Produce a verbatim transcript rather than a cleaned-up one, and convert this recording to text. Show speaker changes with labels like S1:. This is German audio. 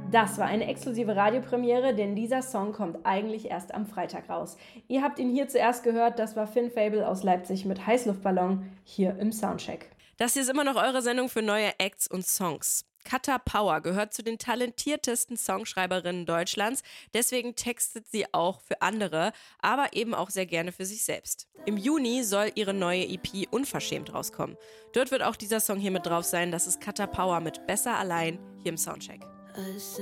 S1: Das war eine exklusive Radiopremiere, denn dieser Song kommt eigentlich erst am Freitag raus. Ihr habt ihn hier zuerst gehört, das war Finn Fable aus Leipzig mit Heißluftballon hier im Soundcheck.
S2: Das hier ist immer noch eure Sendung für neue Acts und Songs. Kata Power gehört zu den talentiertesten Songschreiberinnen Deutschlands, deswegen textet sie auch für andere, aber eben auch sehr gerne für sich selbst. Im Juni soll ihre neue E P Unverschämt rauskommen. Dort wird auch dieser Song hier mit drauf sein, das ist Kata Power mit Besser allein hier im Soundcheck.